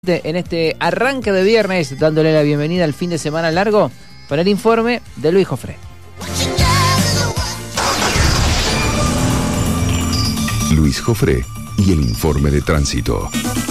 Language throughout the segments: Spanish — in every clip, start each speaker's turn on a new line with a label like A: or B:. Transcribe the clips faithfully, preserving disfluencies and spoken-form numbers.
A: En este arranque de viernes, dándole la bienvenida al fin de semana largo, para el informe de Luis Jofré.
B: Luis Jofré y el informe de tránsito.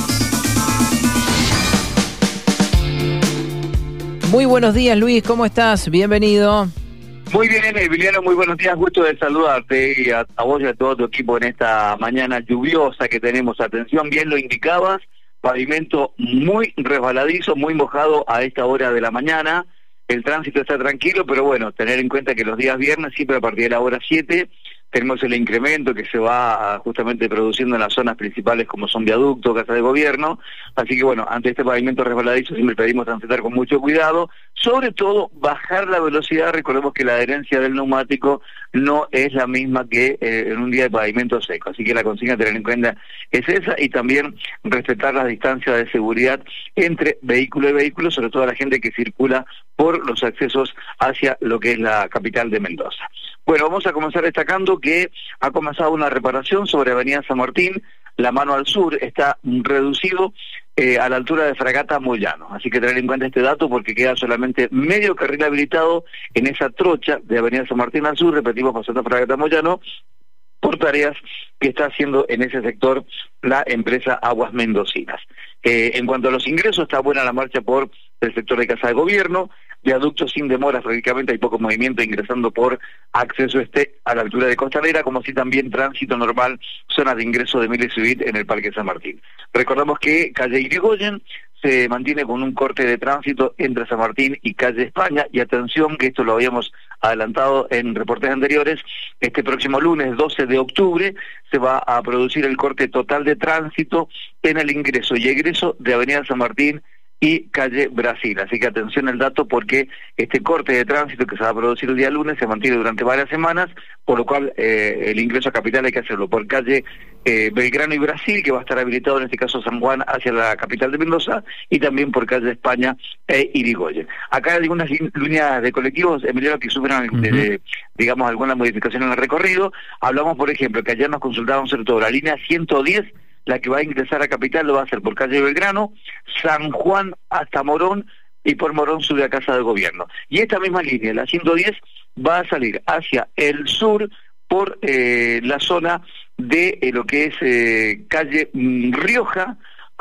A: Muy buenos días, Luis, ¿cómo estás? Bienvenido.
C: Muy bien, Emiliano, muy buenos días, gusto de saludarte y a, a vos y a todo tu equipo en esta mañana lluviosa que tenemos. Atención, bien lo indicabas. Pavimento muy resbaladizo, muy mojado a esta hora de la mañana. El tránsito está tranquilo, pero bueno, tener en cuenta que los días viernes, siempre a partir de la hora siete, tenemos el incremento que se va justamente produciendo en las zonas principales como son viaductos, casas de gobierno. Así que bueno, ante este pavimento resbaladizo siempre pedimos transitar con mucho cuidado, sobre todo bajar la velocidad. Recordemos que la adherencia del neumático no es la misma que eh, en un día de pavimento seco, así que la consigna a tener en cuenta es esa, y también respetar las distancias de seguridad entre vehículo y vehículo, sobre todo a la gente que circula por los accesos hacia lo que es la capital de Mendoza. Bueno, vamos a comenzar destacando que ha comenzado una reparación sobre Avenida San Martín. La mano al sur está reducido eh, a la altura de Fragata Moyano, así que tener en cuenta este dato porque queda solamente medio carril habilitado en esa trocha de Avenida San Martín al sur, repetimos, pasando Fragata Moyano, por tareas que está haciendo en ese sector la empresa Aguas Mendocinas. Eh, en cuanto a los ingresos, está buena la marcha por el sector de Casa de Gobierno, viaductos sin demoras, prácticamente hay poco movimiento ingresando por acceso este a la altura de Costanera, como si también tránsito normal, zonas de ingreso de Mille Suite en el Parque San Martín. Recordamos que calle Irigoyen se mantiene con un corte de tránsito entre San Martín y calle España, y atención que esto lo habíamos adelantado en reportes anteriores, este próximo lunes doce de octubre se va a producir el corte total de tránsito en el ingreso y egreso de Avenida San Martín y calle Brasil, así que atención al dato porque este corte de tránsito que se va a producir el día lunes se mantiene durante varias semanas, por lo cual eh, el ingreso a capital hay que hacerlo por calle eh, Belgrano y Brasil, que va a estar habilitado en este caso San Juan hacia la capital de Mendoza, y también por calle España e Irigoyen. Acá hay algunas líneas de colectivos, Emiliano, que sufren, uh-huh. de, digamos, alguna modificación en el recorrido. Hablamos, por ejemplo, que ayer nos consultaban sobre todo la línea ciento diez, la que va a ingresar a Capital lo va a hacer por calle Belgrano, San Juan hasta Morón, y por Morón sube a Casa de Gobierno. Y esta misma línea, la ciento diez, va a salir hacia el sur por eh, la zona de eh, lo que es eh, calle mm, Rioja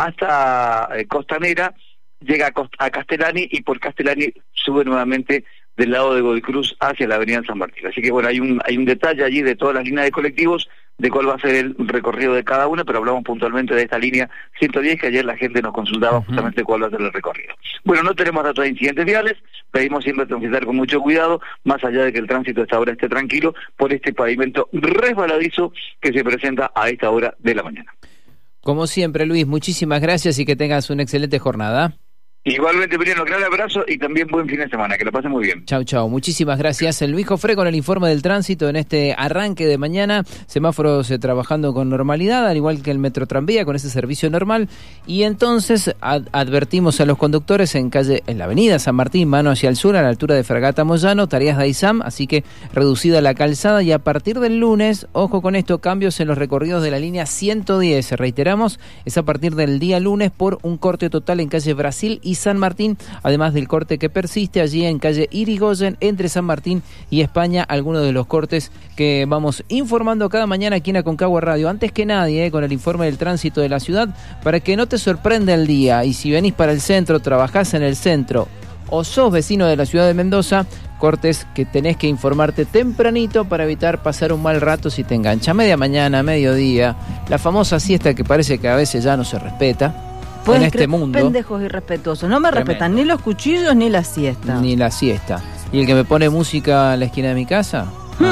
C: hasta eh, Costanera, llega a, Cost a Castellani, y por Castellani sube nuevamente del lado de Godoy Cruz hacia la avenida San Martín. Así que bueno, hay un, hay un detalle allí de todas las líneas de colectivos, de cuál va a ser el recorrido de cada una, pero hablamos puntualmente de esta línea ciento diez, que ayer la gente nos consultaba uh-huh. justamente cuál va a ser el recorrido. Bueno, no tenemos datos de incidentes viales, pedimos siempre transitar con mucho cuidado, más allá de que el tránsito a esta hora esté tranquilo, por este pavimento resbaladizo que se presenta a esta hora de la mañana.
A: Como siempre, Luis, muchísimas gracias y que tengas una excelente jornada.
C: Igualmente, Emiliano, gran abrazo y también buen fin de semana, que lo pasen muy bien.
A: Chau, chau, muchísimas gracias. El Luis Jofré con el informe del tránsito en este arranque de mañana. Semáforos eh, trabajando con normalidad, al igual que el Metro Tranvía, con ese servicio normal. Y entonces ad- advertimos a los conductores en calle, en la avenida San Martín, mano hacia el sur, a la altura de Fragata Moyano, tareas de AISAM, así que reducida la calzada. Y a partir del lunes, ojo con esto, cambios en los recorridos de la línea ciento diez. Reiteramos, es a partir del día lunes por un corte total en calle Brasil y San Martín, además del corte que persiste allí en calle Irigoyen entre San Martín y España, algunos de los cortes que vamos informando cada mañana aquí en Aconcagua Radio. Antes que nadie, eh, con el informe del tránsito de la ciudad, para que no te sorprenda el día, y si venís para el centro, trabajás en el centro o sos vecino de la ciudad de Mendoza, cortes que tenés que informarte tempranito para evitar pasar un mal rato si te engancha media mañana, mediodía, la famosa siesta que parece que a veces ya no se respeta en este mundo.
D: Pendejos irrespetuosos. No me Tremendo. respetan ni los cuchillos ni la siesta.
A: Ni la siesta. ¿Y el que me pone música en la esquina de mi casa?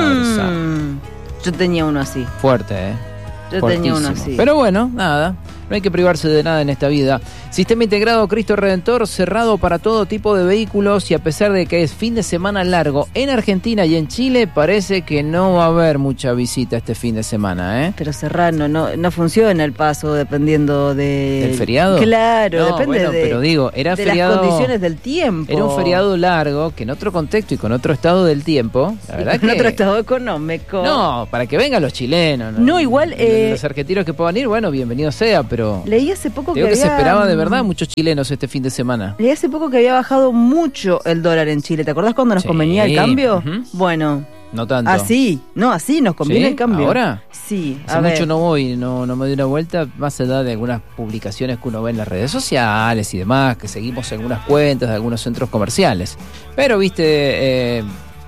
D: Hmm. Yo tenía uno así.
A: Fuerte, ¿eh?
D: Yo
A: Fuertísimo.
D: tenía uno así.
A: Pero bueno, nada. No hay que privarse de nada en esta vida. Sistema integrado Cristo Redentor, cerrado para todo tipo de vehículos, y a pesar de que es fin de semana largo en Argentina y en Chile, parece que no va a haber mucha visita este fin de semana, ¿eh?
D: Pero cerrar no, no, no funciona el paso dependiendo de...
A: ¿Del feriado?
D: Claro,
A: no,
D: depende
A: bueno,
D: de,
A: pero digo, era
D: de
A: feriado,
D: las condiciones del tiempo.
A: Era un feriado largo, que en otro contexto y con otro estado del tiempo, la verdad
D: con
A: que...
D: otro estado económico.
A: No, para que vengan los chilenos. No,
D: no igual...
A: Los,
D: eh...
A: los argentinos que puedan ir, bueno, bienvenido sea, pero pero
D: leí hace poco que,
A: que
D: había,
A: se esperaba de verdad muchos chilenos este fin de semana.
D: Leí hace poco que había bajado mucho el dólar en Chile. ¿Te acordás cuando nos
A: Sí.
D: convenía el cambio?
A: Uh-huh.
D: Bueno,
A: No tanto.
D: así, no, así nos conviene
A: ¿Sí?
D: el cambio.
A: ¿Ahora?
D: Sí, a
A: Hace
D: ver.
A: mucho no voy, no, no me doy una vuelta, más allá de algunas publicaciones que uno ve en las redes sociales y demás, que seguimos algunas cuentas de algunos centros comerciales. Pero, viste, eh,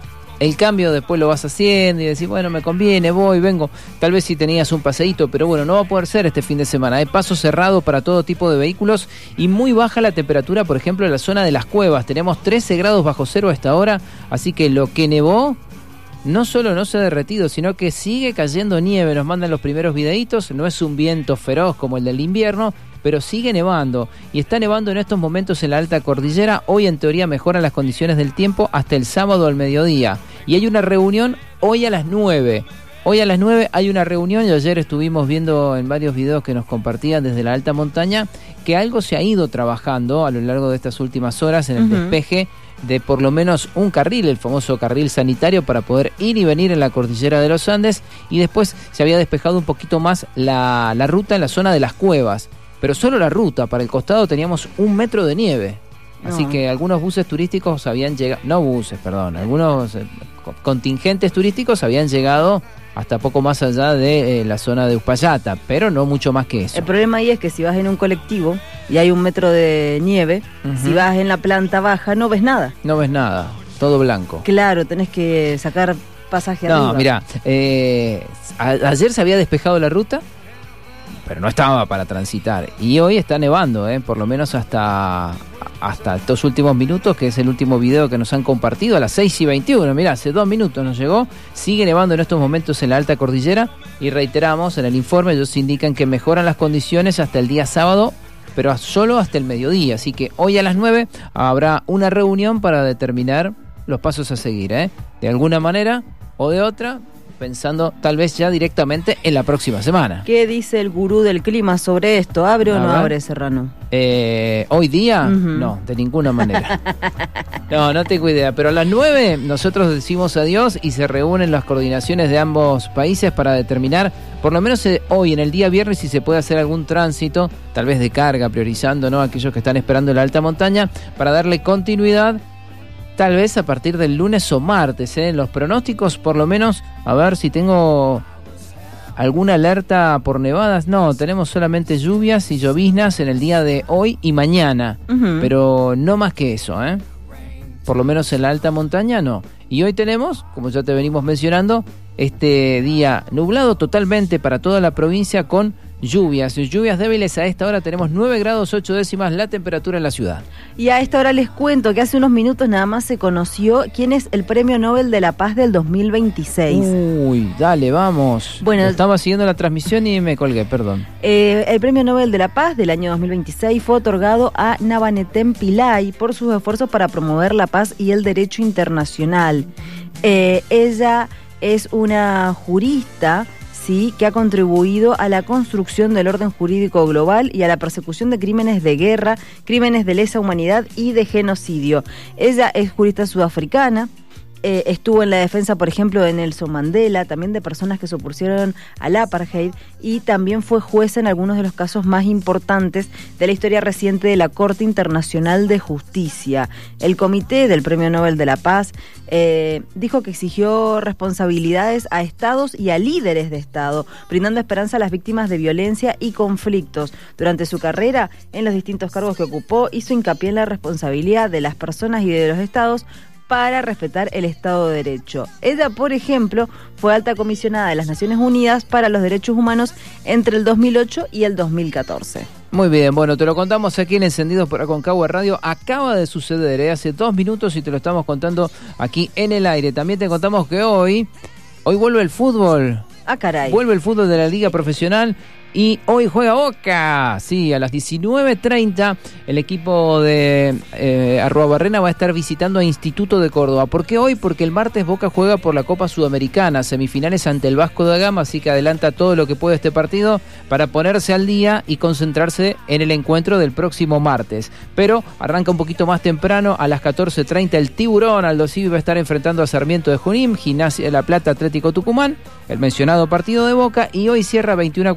A: el cambio después lo vas haciendo y decís, bueno, me conviene, voy, vengo. Tal vez si tenías un paseíto, pero bueno, no va a poder ser este fin de semana. Hay paso cerrado para todo tipo de vehículos y muy baja la temperatura, por ejemplo, en la zona de las cuevas. Tenemos trece grados bajo cero a esta hora, así que lo que nevó no solo no se ha derretido, sino que sigue cayendo nieve. Nos mandan los primeros videitos. No es un viento feroz como el del invierno, pero sigue nevando. Y está nevando en estos momentos en la alta cordillera. Hoy en teoría mejoran las condiciones del tiempo hasta el sábado al mediodía. Y hay una reunión hoy a las nueve. Hoy a las nueve hay una reunión y ayer estuvimos viendo en varios videos que nos compartían desde la alta montaña que algo se ha ido trabajando a lo largo de estas últimas horas en el uh-huh. despeje de por lo menos un carril, el famoso carril sanitario, para poder ir y venir en la cordillera de los Andes, y después se había despejado un poquito más la, la ruta en la zona de las cuevas, pero solo la ruta. Para el costado teníamos un metro de nieve, no. Así que algunos buses turísticos habían llegado, no buses, perdón, algunos eh, contingentes turísticos habían llegado hasta poco más allá de eh, la zona de Uspallata, pero no mucho más que eso.
D: El problema ahí es que si vas en un colectivo y hay un metro de nieve, uh-huh. si vas en la planta baja no ves nada.
A: No ves nada, todo blanco.
D: Claro, tenés que sacar pasaje
A: no,
D: arriba.
A: No, mirá, eh, a- ayer se había despejado la ruta, pero no estaba para transitar. Y hoy está nevando, eh, por lo menos hasta, hasta estos últimos minutos, que es el último video que nos han compartido, a las seis y veintiuno. Mirá, hace dos minutos nos llegó. Sigue nevando en estos momentos en la alta cordillera. Y reiteramos, en el informe ellos indican que mejoran las condiciones hasta el día sábado, pero solo hasta el mediodía. Así que hoy a las nueve habrá una reunión para determinar los pasos a seguir, ¿eh? De alguna manera o de otra, pensando tal vez ya directamente en la próxima semana.
D: ¿Qué dice el gurú del clima sobre esto? ¿Abre o no abre, Serrano?
A: Eh, ¿Hoy día? Uh-huh. No, de ninguna manera. No, no tengo idea. Pero a las nueve nosotros decimos adiós y se reúnen las coordinaciones de ambos países para determinar, por lo menos hoy, en el día viernes, si se puede hacer algún tránsito, tal vez de carga, priorizando, ¿no?, aquellos que están esperando en la alta montaña, para darle continuidad. Tal vez a partir del lunes o martes, ¿eh? Los pronósticos, por lo menos, a ver si tengo alguna alerta por nevadas. No, tenemos solamente lluvias y lloviznas en el día de hoy y mañana, uh-huh. pero no más que eso, ¿eh? Por lo menos en la alta montaña, no. Y hoy tenemos, como ya te venimos mencionando, este día nublado totalmente para toda la provincia con lluvias, lluvias débiles. A esta hora tenemos nueve grados ocho décimas la temperatura en la ciudad. Y a esta hora les cuento que hace unos minutos nada más se conoció quién es el Premio Nobel de la Paz del dos mil veintiséis. Uy, dale, vamos. Bueno, estaba siguiendo la transmisión y me colgué, perdón. Eh, el Premio Nobel de la Paz del año dos mil veintiséis fue otorgado a Navanethem Pillay por sus esfuerzos para promover la paz y el derecho internacional. Eh, ella es una jurista, sí, que ha contribuido a la construcción del orden jurídico global y a la persecución de crímenes de guerra, crímenes de lesa humanidad y de genocidio. Ella es jurista sudafricana. Eh, estuvo en la defensa, por ejemplo, de Nelson Mandela, también de personas que se opusieron al apartheid, y también fue jueza en algunos de los casos más importantes de la historia reciente de la Corte Internacional de Justicia. El Comité del Premio Nobel de la Paz eh, dijo que exigió responsabilidades a estados y a líderes de estado, brindando esperanza a las víctimas de violencia y conflictos. Durante su carrera, en los distintos cargos que ocupó, hizo hincapié en la responsabilidad de las personas y de los estados para respetar el Estado de Derecho. Ella, por ejemplo, fue alta comisionada de las Naciones Unidas para los Derechos Humanos entre el dos mil ocho y el dos mil catorce. Muy bien, bueno, te lo contamos aquí en Encendidos por Aconcagua Radio. Acaba de suceder, ¿eh? Hace dos minutos y te lo estamos contando aquí en el aire. También te contamos que hoy, hoy vuelve el fútbol. Ah, caray. Vuelve el fútbol de la Liga Profesional. Y hoy juega Boca, sí, a las diecinueve treinta el equipo de eh, Arruabarrena va a estar visitando a Instituto de Córdoba. ¿Por qué hoy? Porque el martes Boca juega por la Copa Sudamericana, semifinales ante el Vasco da Gama, así que adelanta todo lo que puede este partido para ponerse al día y concentrarse en el encuentro del próximo martes. Pero arranca un poquito más temprano, a las catorce treinta el Tiburón Aldo Civi va a estar enfrentando a Sarmiento de Junín, Gimnasia de La Plata, Atlético Tucumán, el mencionado partido de Boca, y hoy cierra veintiuno cuarenta y cinco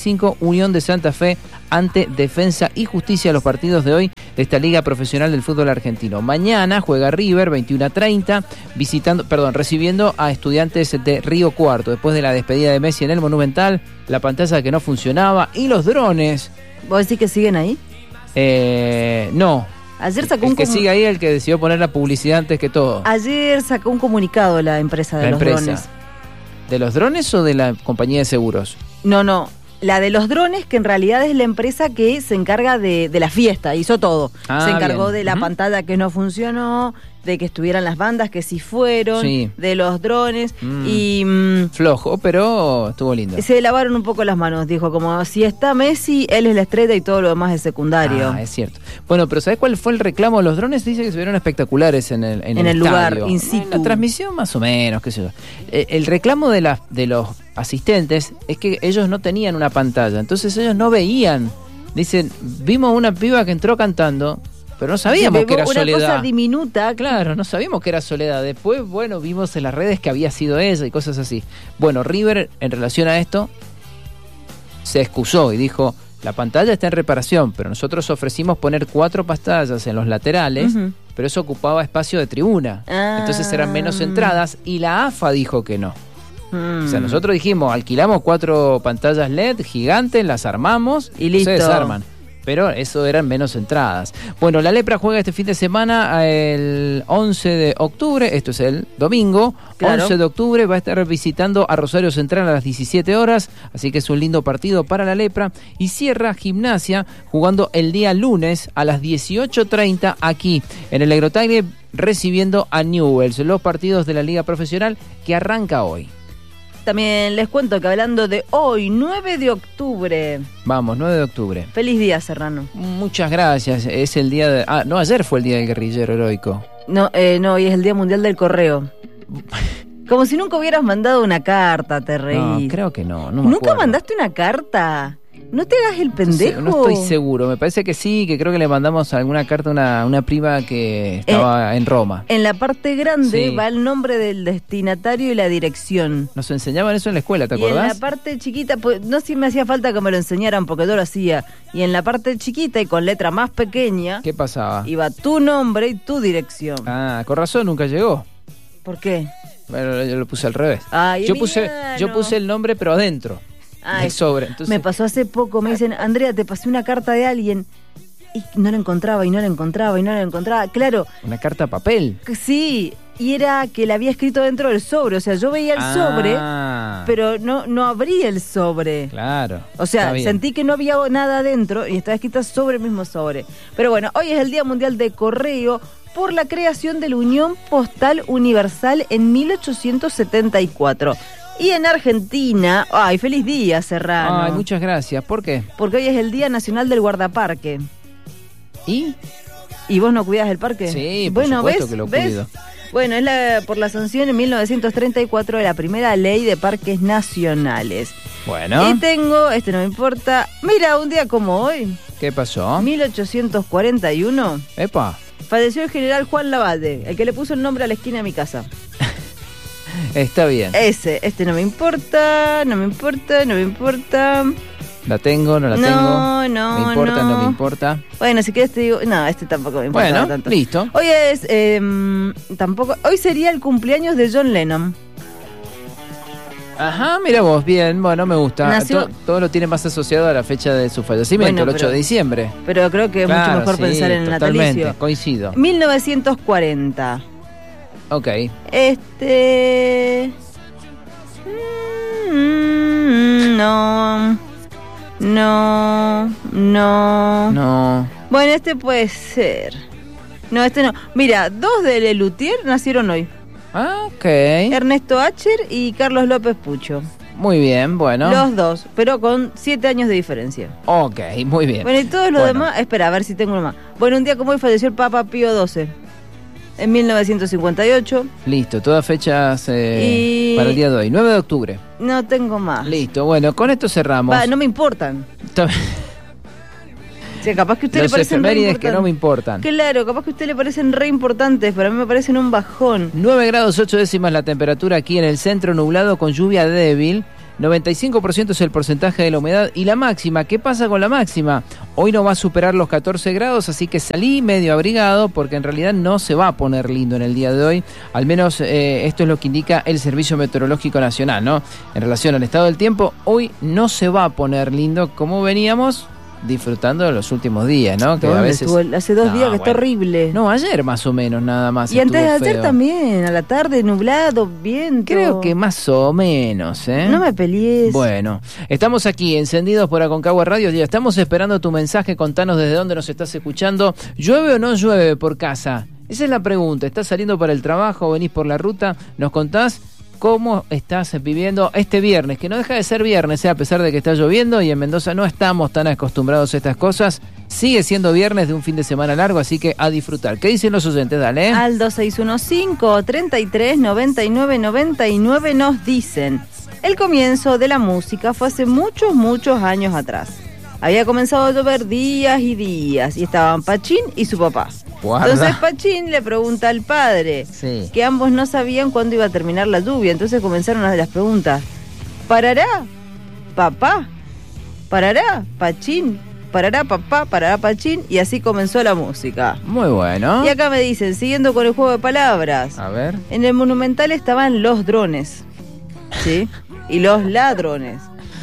A: cinco, Unión de Santa Fe ante Defensa y Justicia, los partidos de hoy de esta Liga Profesional del Fútbol Argentino. Mañana juega River, veintiuno a treinta, visitando, perdón, recibiendo a Estudiantes de Río Cuarto. Después de la despedida de Messi en el Monumental, la pantalla que no funcionaba y los drones.
D: ¿Vos decís que siguen ahí?
A: Eh, no.
D: Ayer sacó
A: el
D: un
A: que
D: comu-
A: sigue ahí el que decidió poner la publicidad antes que todo.
D: Ayer sacó un comunicado la empresa de
A: La
D: los
A: empresa.
D: drones.
A: ¿De los drones o de la compañía de seguros?
D: No, no. La de los drones, que en realidad es la empresa que se encarga de, de la fiesta, hizo todo.
A: Ah,
D: se encargó
A: bien.
D: de la
A: Ujú.
D: pantalla que no funcionó, de que estuvieran las bandas que sí fueron,
A: Sí.
D: de los drones,
A: Mm.
D: y mm,
A: Flojo, pero estuvo lindo.
D: se lavaron un poco las manos. Dijo, como si está Messi, él es la estrella y todo lo demás es secundario.
A: Ah, es cierto. Bueno, pero ¿sabés cuál fue el reclamo de los drones? Dice que se vieron espectaculares en el, en
D: En
A: el
D: el lugar,
A: estadio.
D: in situ.
A: En la transmisión más o menos, qué sé yo. Eh, el reclamo de, la, de los asistentes es que ellos no tenían una pantalla, entonces ellos no veían. Dicen, vimos una piba que entró cantando, pero no sabíamos
D: Se
A: que era
D: pegó una
A: Soledad.
D: cosa diminuta.
A: Claro, no sabíamos que era Soledad. Después, bueno, vimos en las redes que había sido ella y cosas así. Bueno, River, en relación a esto, se excusó y dijo, la pantalla está en reparación, pero nosotros ofrecimos poner cuatro pantallas en los laterales,
D: Ujú.
A: pero eso ocupaba espacio de tribuna.
D: Ah.
A: Entonces eran menos entradas y la A F A dijo que no.
D: Mm.
A: O sea, nosotros dijimos, alquilamos cuatro pantallas L E D gigantes, las armamos
D: Y listo.
A: se desarman. Pero eso eran menos entradas. Bueno, la Lepra juega este fin de semana el once de octubre, esto es el domingo.
D: Claro.
A: once de octubre va a estar visitando a Rosario Central a las diecisiete horas, así que es un lindo partido para la Lepra. Y cierra Gimnasia jugando el día lunes a las dieciocho treinta aquí en el Agrotagle, recibiendo a Newell's, los partidos de la Liga Profesional que arranca hoy.
D: También les cuento que hablando de hoy, nueve de octubre.
A: Vamos, nueve de octubre.
D: Feliz día, Serrano.
A: Muchas gracias. Es el día de... Ah, no, ayer fue el día del guerrillero heroico.
D: No, eh, no, hoy es el Día Mundial del Correo. Como si nunca hubieras mandado una carta, te reís.
A: No, creo que no. no me
D: ¿Nunca
A: acuerdo.
D: mandaste una carta? No te hagas el
A: No sé,
D: pendejo.
A: No estoy seguro. Me parece que sí, que creo que le mandamos alguna carta a una, una prima que estaba en Roma.
D: En la parte grande
A: Sí.
D: va el nombre del destinatario y la dirección.
A: Nos enseñaban eso en la escuela, ¿te
D: Y en la
A: acordás?
D: parte chiquita, pues, no sé si me hacía falta que me lo enseñaran porque yo lo hacía. Y en la parte chiquita y con letra más pequeña,
A: ¿Qué pasaba?
D: iba tu nombre y tu dirección.
A: Ah, con razón, nunca llegó.
D: ¿Por qué?
A: Bueno, yo lo puse al revés.
D: Ay,
A: yo puse,
D: Emiliano.
A: yo puse el nombre, pero adentro
D: Ay,
A: del sobre. Entonces,
D: me pasó hace poco, me dicen, Andrea, te pasé una carta de alguien y no la encontraba y no la encontraba y no la encontraba. Claro,
A: una carta a papel.
D: que sí, y era que la había escrito dentro del sobre, o sea, yo veía el sobre,
A: Ah,
D: pero no, no abría el sobre.
A: claro.
D: O sea,
A: Está bien.
D: sentí que no había nada adentro y estaba escrita sobre el mismo sobre. Pero bueno, hoy es el Día Mundial de Correo por la creación de la Unión Postal Universal en mil ochocientos setenta y cuatro. Y en Argentina, ay, feliz día, Serrano.
A: Ay, muchas gracias. ¿Por qué?
D: Porque hoy es el Día Nacional del Guardaparque.
A: ¿Y?
D: ¿Y vos no cuidás el parque?
A: Sí, por
D: bueno,
A: supuesto
D: ¿ves?
A: que lo
D: ¿ves?
A: cuido.
D: Bueno, es la, por la sanción en mil novecientos treinta y cuatro de la primera ley de parques nacionales.
A: Bueno,
D: Y tengo, este no me importa, mira, un día como hoy,
A: ¿qué pasó?
D: mil ochocientos cuarenta y uno,
A: Epa,
D: falleció el general Juan Lavalle, el que le puso el nombre a la esquina de mi casa.
A: está bien.
D: Ese, este no me importa, no me importa, no me importa.
A: La tengo, no la
D: No,
A: tengo.
D: no,
A: Me importa, no.
D: no.
A: me importa.
D: Bueno, si quieres te digo, no, este tampoco me importa
A: Bueno,
D: tanto.
A: listo.
D: Hoy es, eh, tampoco, hoy sería el cumpleaños de John Lennon.
A: Ajá, mira vos, bien, bueno, me gusta.
D: Nació-
A: To- todo lo tiene más asociado a la fecha de su fallecimiento,
D: Bueno,
A: el ocho
D: pero-
A: de diciembre.
D: Pero creo que es
A: Claro,
D: mucho mejor
A: sí,
D: pensar en el
A: totalmente,
D: natalicio.
A: coincido.
D: mil novecientos cuarenta.
A: Ok.
D: Este... Mm, No... No... No...
A: No.
D: Bueno, este puede ser. No, este no. Mira, dos de Lelutier nacieron hoy.
A: Ah, ok.
D: Ernesto Acher y Carlos López Pucho.
A: Muy bien, bueno.
D: Los dos, pero con siete años de diferencia.
A: Ok, muy bien.
D: Bueno, y todos los
A: Bueno.
D: demás... Espera, a ver si tengo uno más. Bueno, un día como hoy falleció el Papa Pío doce. En mil novecientos cincuenta y ocho.
A: Listo, todas fechas eh,
D: Y-
A: para el día de hoy. nueve de octubre.
D: No tengo más.
A: Listo, bueno, con esto cerramos.
D: Va, no me importan.
A: Está-
D: O sea, capaz que a usted le
A: Los
D: parecen re
A: efemérides que no me
D: importantes.
A: importan.
D: Claro, capaz que a usted le parecen re importantes, pero a mí me parecen un bajón.
A: nueve grados ocho décimas la temperatura aquí en el centro, nublado con lluvia débil. noventa y cinco por ciento es el porcentaje de la humedad. Y la máxima, ¿qué pasa con la máxima? Hoy no va a superar los catorce grados, así que salí medio abrigado porque en realidad no se va a poner lindo en el día de hoy. Al menos eh, esto es lo que indica el Servicio Meteorológico Nacional, ¿no? En relación al estado del tiempo, hoy no se va a poner lindo como veníamos disfrutando de los últimos días, ¿no? Que a veces
D: estuvo, hace dos
A: no,
D: días que
A: bueno.
D: está horrible.
A: No, ayer más o menos nada más.
D: Y antes de
A: estuvo
D: ayer
A: feo.
D: también, a la tarde, nublado, viento.
A: Creo que más o menos, ¿eh?
D: No me pelees.
A: Bueno, estamos aquí encendidos por Aconcagua Radio. Ya estamos esperando tu mensaje. Contanos desde dónde nos estás escuchando. ¿Llueve o no llueve por casa? Esa es la pregunta. ¿Estás saliendo para el trabajo? ¿Venís por la ruta? ¿Nos contás cómo estás viviendo este viernes? Que no deja de ser viernes, ¿eh? A pesar de que está lloviendo y en Mendoza no estamos tan acostumbrados a estas cosas. Sigue siendo viernes de un fin de semana largo, así que a disfrutar. ¿Qué dicen los oyentes? Dale.
D: Al dos seis uno cinco, treinta y tres, noventa y nueve, noventa y nueve nos dicen: el comienzo de la música fue hace muchos, muchos años atrás. Había comenzado a llover días y días y estaban Pachín y su papá.
A: Guarda.
D: Entonces Pachín le pregunta al padre,
A: Sí.
D: que ambos no sabían cuándo iba a terminar la lluvia. Entonces comenzaron una de las preguntas: ¿parará, papá? ¿Parará, Pachín? ¿Parará, papá? ¿Parará, Pachín? Y así comenzó la música.
A: Muy bueno.
D: Y acá me dicen, siguiendo con el juego de palabras,
A: A ver.
D: en el Monumental estaban los drones, ¿sí? Y los ladrones.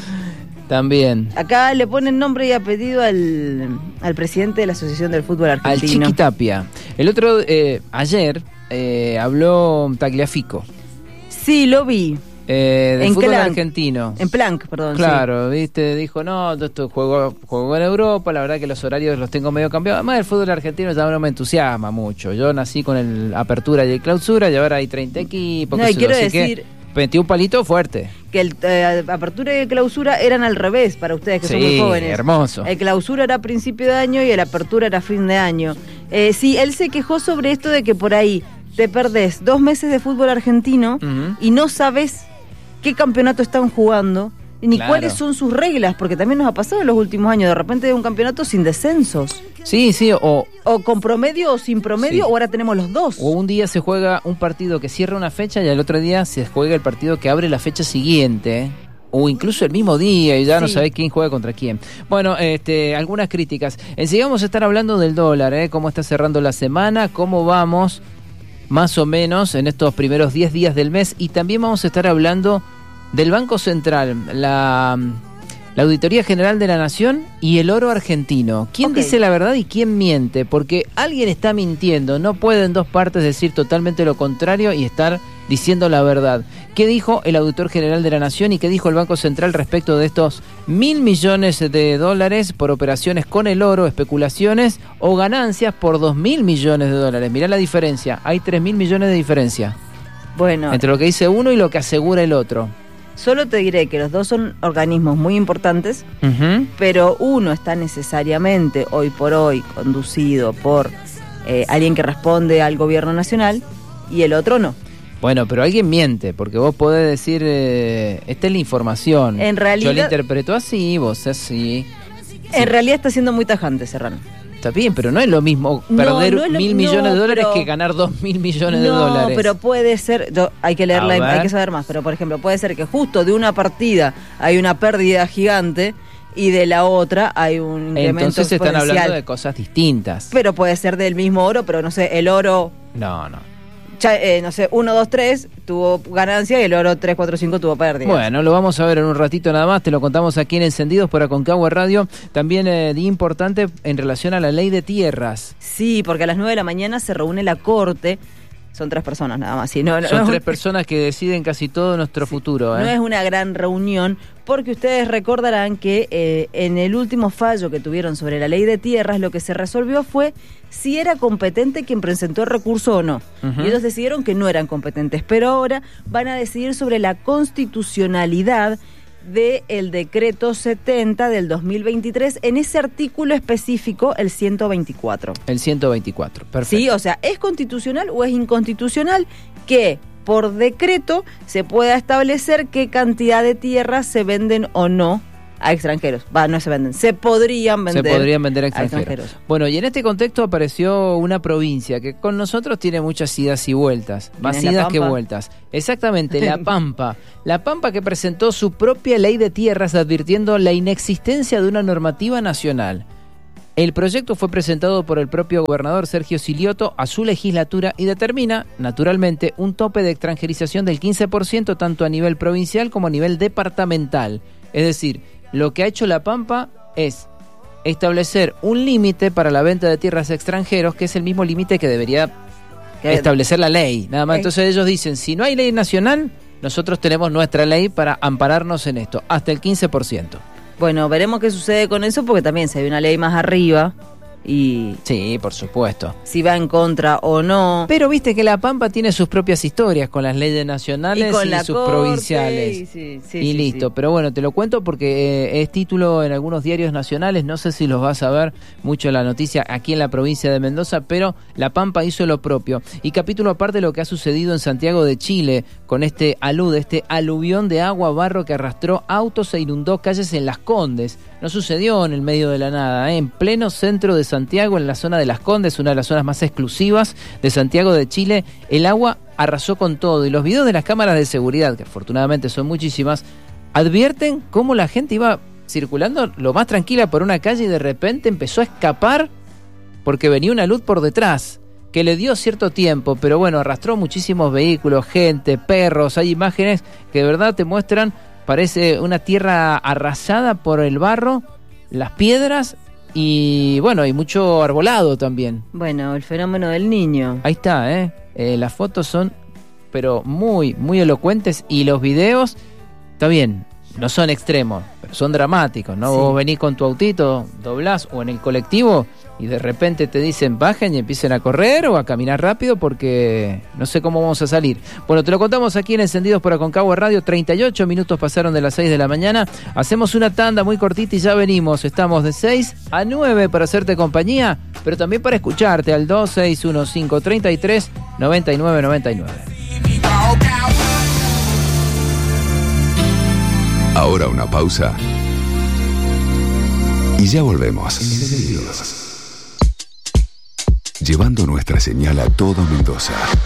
A: También.
D: Acá le ponen nombre y apellido al, al presidente de la Asociación del Fútbol
A: Al
D: Argentino.
A: Chiquitapia. El otro, eh, ayer, eh, habló Tagliafico.
D: Sí, lo vi.
A: Eh, del
D: En
A: fútbol
D: Planck.
A: argentino.
D: En Planck, perdón.
A: Claro, viste, dijo, no, yo esto juego, juego en Europa, la verdad que los horarios los tengo medio cambiados. Además, el fútbol argentino ya no me entusiasma mucho. Yo nací con el apertura y el clausura y ahora hay treinta equipos.
D: No,
A: qué
D: y
A: sé yo,
D: quiero
A: así que
D: decir-
A: metí un palito fuerte.
D: Sí. Que el eh, apertura y el clausura eran al revés para ustedes que son muy
A: Sí,
D: jóvenes.
A: hermoso.
D: El clausura era a principio de año y el apertura era fin de año. Eh, sí, él se quejó sobre esto de que por ahí te perdés dos meses de fútbol argentino
A: Ujú.
D: y no sabes qué campeonato están jugando ni
A: Claro.
D: cuáles son sus reglas, porque también nos ha pasado en los últimos años, de repente de un campeonato sin descensos,
A: Sí, sí, o,
D: o con promedio o sin promedio,
A: Sí.
D: o ahora tenemos los dos.
A: o un día se juega un partido que cierra una fecha y al otro día se juega el partido que abre la fecha siguiente. O incluso el mismo día y ya no
D: Sí.
A: sabés quién juega contra quién. Bueno, este, algunas críticas. Enseguida vamos a estar hablando del dólar, ¿eh? Cómo está cerrando la semana, cómo vamos más o menos en estos primeros diez días del mes. Y también vamos a estar hablando del Banco Central, la, la Auditoría General de la Nación y el oro argentino. ¿Quién
D: Ok.
A: dice la verdad y quién miente? Porque alguien está mintiendo. No puede en dos partes decir totalmente lo contrario y estar diciendo la verdad. ¿Qué dijo el Auditor General de la Nación y qué dijo el Banco Central respecto de estos mil millones de dólares por operaciones con el oro, especulaciones o ganancias por dos mil millones de dólares? Mirá la diferencia. Hay tres mil millones de diferencia
D: Bueno,
A: entre lo que dice uno y lo que asegura el otro.
D: solo te diré que los dos son organismos muy importantes,
A: Ujú.
D: pero uno está necesariamente hoy por hoy conducido por eh, alguien que responde al gobierno nacional y el otro no.
A: Bueno, pero alguien miente, porque vos podés decir, eh, esta es la información.
D: En realidad-
A: Yo la interpreto así, vos así.
D: En realidad está siendo muy tajante, Serrano.
A: Está bien, pero no es lo mismo
D: No,
A: perder
D: no es lo-
A: mil millones
D: no,
A: de dólares
D: pero-
A: que ganar dos mil millones de
D: No,
A: dólares.
D: pero puede ser, yo- hay que leerla,
A: A ver.
D: hay que saber más, pero por ejemplo, puede ser que justo de una partida hay una pérdida gigante y de la otra hay un incremento
A: Entonces están
D: exponencial.
A: hablando de cosas distintas.
D: Pero puede ser del mismo oro, pero no sé, el oro,
A: No, no.
D: cha- eh, no sé, uno, dos, tres tuvo ganancia y el oro tres, cuatro, cinco tuvo pérdida.
A: Bueno, lo vamos a ver en un ratito nada más, te lo contamos aquí en Encendidos por Aconcagua Radio. También eh, día importante en relación a la ley de tierras.
D: Sí, porque a las nueve de la mañana se reúne la corte. Son tres personas nada más. Y no, no-
A: Son
D: no-
A: tres personas que deciden casi todo nuestro futuro. ¿eh?
D: No es una gran reunión, porque ustedes recordarán que eh, en el último fallo que tuvieron sobre la ley de tierras, lo que se resolvió fue si era competente quien presentó el recurso o no.
A: Ujú.
D: Y ellos decidieron que no eran competentes, pero ahora van a decidir sobre la constitucionalidad del decreto setenta del dos mil veintitrés en ese artículo específico, el ciento veinticuatro.
A: El ciento veinticuatro, perfecto.
D: Sí, o sea, ¿es constitucional o es inconstitucional que por decreto se pueda establecer qué cantidad de tierras se venden o no a extranjeros. Va, no se venden, se podrían vender.
A: Se podrían vender a extranjeros.
D: a extranjeros.
A: Bueno, y en este contexto apareció una provincia que con nosotros tiene muchas idas y vueltas, más idas que vueltas. Exactamente, La Pampa. La Pampa, que presentó su propia ley de tierras advirtiendo la inexistencia de una normativa nacional. El proyecto fue presentado por el propio gobernador Sergio Silioto a su legislatura y determina, naturalmente, un tope de extranjerización del quince por ciento tanto a nivel provincial como a nivel departamental. Es decir, lo que ha hecho La Pampa es establecer un límite para la venta de tierras a extranjeros, que es el mismo límite que debería establecer la ley. Nada más. Entonces ellos dicen, si no hay ley nacional, nosotros tenemos nuestra ley para ampararnos en esto, hasta el quince por ciento.
D: Bueno, veremos qué sucede con eso, porque también se ve una ley más arriba y...
A: Sí, por supuesto.
D: Si va en contra o no.
A: Pero viste que La Pampa tiene sus propias historias con las leyes nacionales y, con y la sus corte, provinciales. Y, sí, sí, y sí, listo. Sí. Pero bueno, te lo cuento porque eh, es título en algunos diarios nacionales. No sé si los vas a ver mucho la noticia aquí en la provincia de Mendoza, pero La Pampa hizo lo propio. Y capítulo aparte de lo que ha sucedido en Santiago de Chile con este alud, este aluvión de agua, barro que arrastró autos e inundó calles en Las Condes. No sucedió en el medio de la nada, ¿eh? En pleno centro de Santiago, en la zona de Las Condes, una de las zonas más exclusivas de Santiago de Chile, el agua arrasó con todo. Y los videos de las cámaras de seguridad, que afortunadamente son muchísimas, advierten cómo la gente iba circulando lo más tranquila por una calle y de repente empezó a escapar porque venía una luz por detrás, que le dio cierto tiempo, pero bueno, arrastró muchísimos vehículos, gente, perros. Hay imágenes que de verdad te muestran, parece una tierra arrasada por el barro, las piedras y bueno, y mucho arbolado también.
D: Bueno, el fenómeno del niño.
A: Ahí está, ¿eh? eh las fotos son, pero muy, muy elocuentes, y los videos, está bien, no son extremos, pero son dramáticos, ¿no? Sí. Vos venís con tu autito, doblás, o en el colectivo, y de repente te dicen bajen y empiecen a correr o a caminar rápido porque no sé cómo vamos a salir. Bueno, te lo contamos aquí en Encendidos por Aconcagua Radio. Treinta y ocho minutos pasaron de las seis de la mañana. Hacemos una tanda muy cortita y ya venimos. Estamos de seis a nueve para hacerte compañía, pero también para escucharte al dos seis uno cinco, treinta y tres, noventa y nueve noventa y nueve.
B: Ahora una pausa y ya volvemos. Encendidos. Llevando nuestra señal a todo Mendoza.